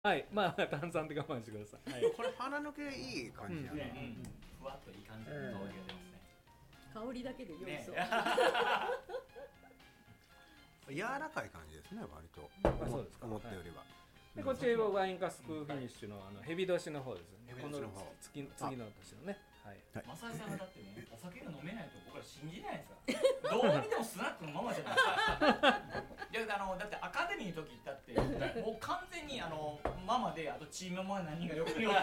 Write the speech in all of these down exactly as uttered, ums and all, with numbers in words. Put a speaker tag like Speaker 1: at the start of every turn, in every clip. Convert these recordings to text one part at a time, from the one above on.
Speaker 1: はい、まあ炭酸で我慢してください。はい、
Speaker 2: これ鼻抜けいい感じやな、うんね
Speaker 3: うん、ふわっといい感じの香りが出ますね、
Speaker 4: 香りだけで良いそう、ね、
Speaker 2: 柔らかい感じですね割と、
Speaker 1: まあ、そうですか
Speaker 2: 思ったよりは、はい、
Speaker 1: でこっちはワインカスクフィニッシュのあのヘビ年の方ですね。この次次の年のね。はい。
Speaker 3: マサイさんはだってね、お酒が飲めないと僕ら信じないですから。どう見てもスナックのままじゃないですか。であのだってアカデミーの時行ったってもう完全にあのママであとチームママ何人が横におって。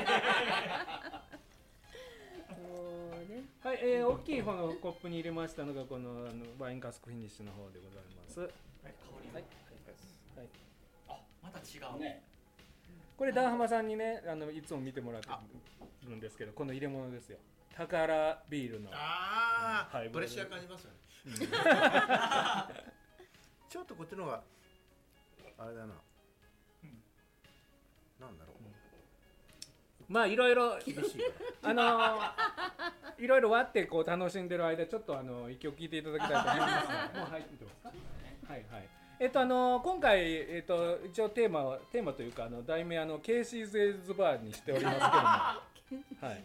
Speaker 1: はい、えー、大きい方のコップに入れましたのがこのあのワインカスクフィニッシュの方でございます。はい、
Speaker 3: 香り
Speaker 1: はい。はい。
Speaker 3: あ、また違うね。
Speaker 1: これダーハマさんにね、あのいつも見てもらってるんですけど、この入れ物ですよ。宝ビールの。
Speaker 2: ああ、うん、プレッシャー感じますよね。ちょっとこっちの方があれだな。うん、なんだろう。うん、
Speaker 1: まあいろいろあのいろいろ割ってこう楽しんでる間ちょっとあの一曲聴いていただきたいと思いますが、もう入ってますか？はいはい。えっとあの今回えっと一応テーマはテーマというかあの題名あの ケーシーズ エーズバーにしておりますけども、はい。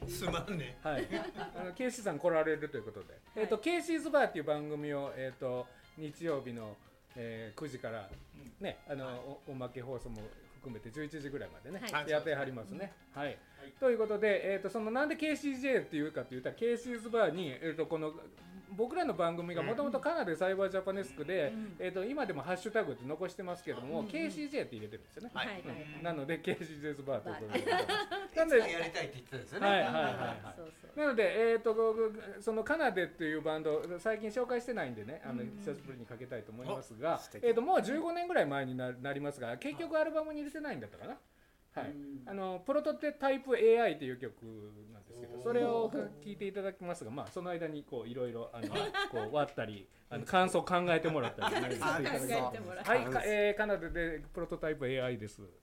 Speaker 2: すまんね。
Speaker 1: はい。あの ケーシー さん来られるということで、えっと ケーシーズ バーっていう番組をえっと日曜日のえー、くじからね、あの、はい、お, おまけ放送も含めてじゅういちじぐらいまでね、はい、やってはりますね。はい、はい、ということで、えーと、そのなんで ケーシージェー っていうかというと ケーシーズ バーに、えーと、この僕らの番組がもともとカナダサイバージャパネスクで、うん、えーと、今でもハッシュタグって残してますけども、うん、ケーシージェー って入れてるんですよね。はいうん、なので ケーシージェー バーということで、
Speaker 2: なんでやりたいって言ってたんですよね。
Speaker 1: はいはいはいはい。なので、えーと、そのカナデっていうバンド最近紹介してないんでね、あの久しぶりにかけたいと思いますが、えーと、もうじゅうごねんぐらい前に な, なりますが結局アルバムに入れてないんだったかな。はい、あのプロトタイプ エーアイ という曲なんですけど、それを聴いていただきますが、まあ、その間にこういろいろあのこう割ったりあの感想を考えてもらったりしていただきます。はい、えー、カナダでプロトタイプ エーアイ です。